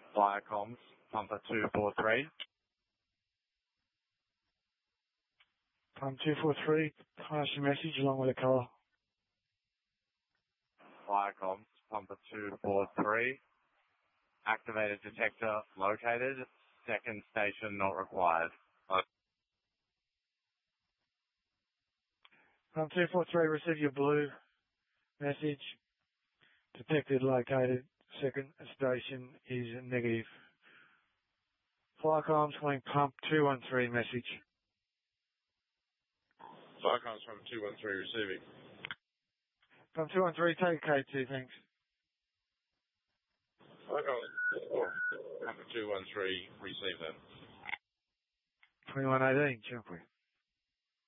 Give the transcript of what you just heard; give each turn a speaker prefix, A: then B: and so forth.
A: Fire comms, Pumper 243.
B: Pump 243, pass your message along with a colour.
A: Fire comms, Pumper 243. Activated detector located. Second station not required.
B: Pump 243, receive your blue message. Detected located. Second station is negative. Fire comms calling pump 213 message.
C: Fire comms from 213 receiving.
B: Pump 213, take K2, thanks.
C: Fire comms, Pump 213, receive that.
B: 2118, jump with.